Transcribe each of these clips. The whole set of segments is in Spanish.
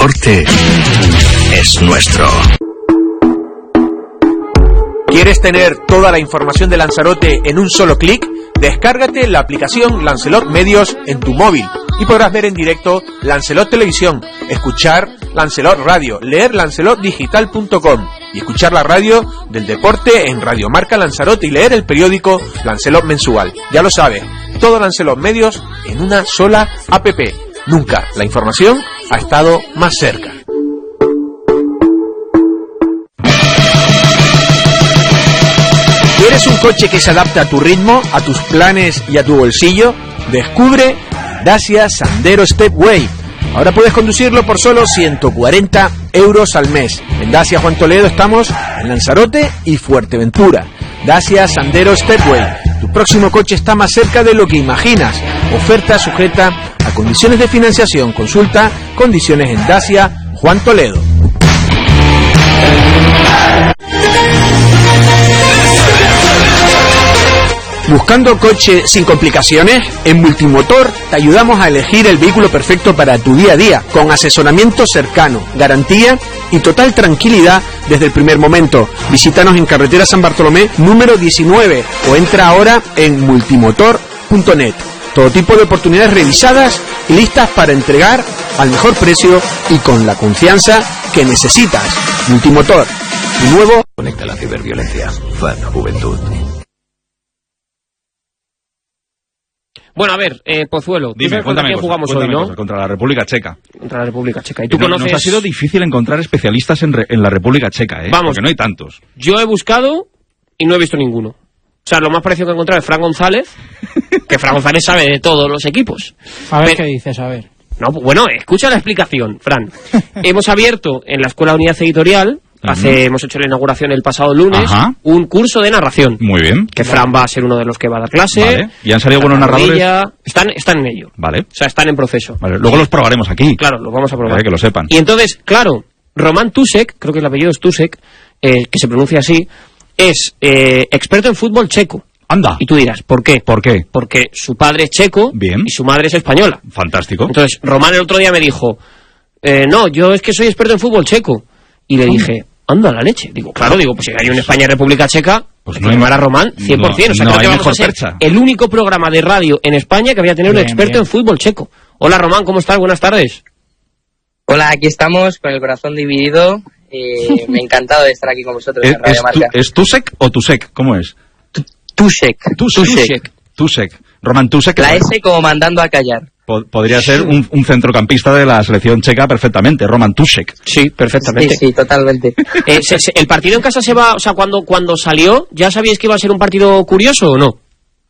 deporte es nuestro. ¿Quieres tener toda la información de Lanzarote en un solo clic? Descárgate la aplicación Lancelot Medios en tu móvil y podrás ver en directo Lancelot Televisión, escuchar Lancelot Radio, leer lancelotdigital.com y escuchar la radio del deporte en Radio Marca Lanzarote y leer el periódico Lancelot Mensual. Ya lo sabes, todo Lancelot Medios en una sola app. Nunca la información ha estado más cerca. ¿Quieres un coche que se adapte a tu ritmo, a tus planes y a tu bolsillo? Descubre Dacia Sandero Stepway. Ahora puedes conducirlo por solo 140 euros al mes. En Dacia Juan Toledo estamos en Lanzarote y Fuerteventura. Dacia Sandero Stepway. Tu próximo coche está más cerca de lo que imaginas. Oferta sujeta a condiciones de financiación. Consulta condiciones en Dacia Juan Toledo. ¿Buscando coche sin complicaciones? En Multimotor te ayudamos a elegir el vehículo perfecto para tu día a día, con asesoramiento cercano, garantía y total tranquilidad desde el primer momento. Visítanos en carretera San Bartolomé número 19 o entra ahora en multimotor.net. Todo tipo de oportunidades revisadas y listas para entregar al mejor precio y con la confianza que necesitas. Multimotor, tu nuevo... Conecta la ciberviolencia. FAN Juventud. Bueno, a ver, Pozuelo, dime, ¿contra quién jugamos hoy, no? Contra la República Checa. Contra la República Checa. ¿Y tú conoces? Nos ha sido difícil encontrar especialistas en la República Checa, Vamos, porque no hay tantos. Yo he buscado y no he visto ninguno. O sea, lo más parecido que he encontrado es Fran González, que Fran González sabe de todos los equipos. A ver qué dices, a ver. No, bueno, escucha la explicación, Fran. Hemos abierto en la Escuela Unidad Editorial... hemos hecho la inauguración el pasado lunes. Ajá. Un curso de narración. Muy bien. Que Fran va a ser uno de los que va a dar clase. Vale. ¿Y han salido buenos narradores? Están en ello. Vale. O sea, están en proceso. Vale. Luego los probaremos aquí. Claro, los vamos a probar. Vale, que lo sepan. Y entonces, claro, Román Tusek, creo que el apellido es Tusek, que se pronuncia así, es experto en fútbol checo. Anda. Y tú dirás, ¿por qué? ¿Por qué? Porque su padre es checo. Bien. Y su madre es española. Fantástico. Entonces, Román el otro día me dijo, no, yo es que soy experto en fútbol checo. Y le dije... anda la leche. Digo, claro, pues si hay un España y República Checa, pues no hay a Román 100%. No, o sea, creo que vamos a ser el único programa de radio en España que voy a tener un experto en fútbol checo. Hola Román, ¿cómo estás? Buenas tardes. Hola, aquí estamos con el corazón dividido. Me ha encantado de estar aquí con vosotros en Radio Marca. ¿Es Tusek o Tusek? ¿Cómo es? Tusek. Román Tusek. La S como mandando a callar. Podría ser un centrocampista de la selección checa perfectamente, Román Tusek. Sí, perfectamente. Sí, totalmente. ¿El partido en casa se va, o sea, cuando salió, ya sabíais que iba a ser un partido curioso o no?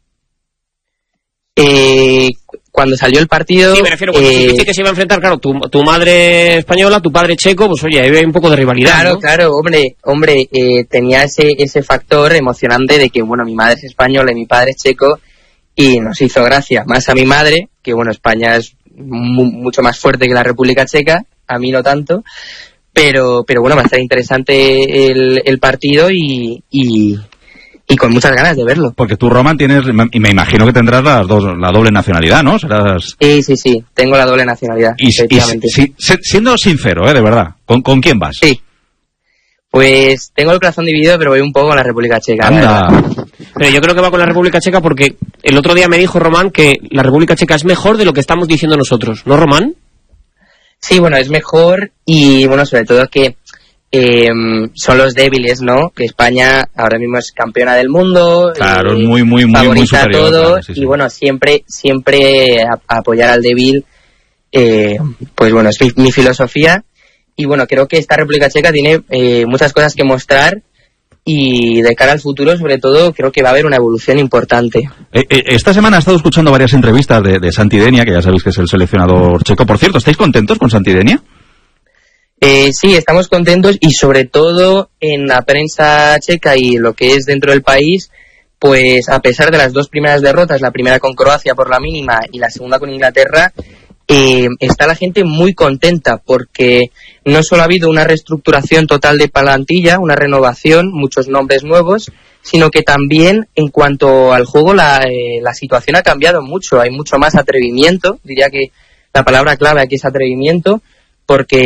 Cuando salió el partido... Sí, me refiero, cuando supiste que se iba a enfrentar, claro, tu madre española, tu padre checo, pues oye, ahí hay un poco de rivalidad, Claro, ¿no? claro, hombre, tenía ese factor emocionante de que, bueno, mi madre es española y mi padre es checo, y nos hizo gracia, más a mi madre, que bueno, España es mucho más fuerte que la República Checa, a mí no tanto, pero bueno, va a estar interesante el partido y con muchas ganas de verlo. Porque tú, Román, tienes, y me imagino que tendrás la doble nacionalidad, ¿no? Serás... Sí, tengo la doble nacionalidad, efectivamente. Siendo sincero, de verdad, ¿con quién vas? Sí. Pues tengo el corazón dividido, pero voy un poco con la República Checa. Anda. Pero yo creo que va con la República Checa porque el otro día me dijo Román que la República Checa es mejor de lo que estamos diciendo nosotros, ¿no, Román? Sí, bueno, es mejor y, bueno, sobre todo que son los débiles, ¿no? Que España ahora mismo es campeona del mundo. Claro, muy favorita superior. Todo, claro, sí. Y bueno, siempre apoyar al débil, pues bueno, es mi filosofía. Y bueno, creo que esta República Checa tiene muchas cosas que mostrar y de cara al futuro, sobre todo, creo que va a haber una evolución importante. Esta semana he estado escuchando varias entrevistas de Santi Denia, que ya sabéis que es el seleccionador checo. Por cierto, ¿estáis contentos con Santi Denia? Sí, estamos contentos y sobre todo en la prensa checa y lo que es dentro del país, pues a pesar de las dos primeras derrotas, la primera con Croacia por la mínima y la segunda con Inglaterra, está la gente muy contenta porque no solo ha habido una reestructuración total de plantilla, una renovación, muchos nombres nuevos, sino que también en cuanto al juego la situación ha cambiado mucho, hay mucho más atrevimiento, diría que la palabra clave aquí es atrevimiento, porque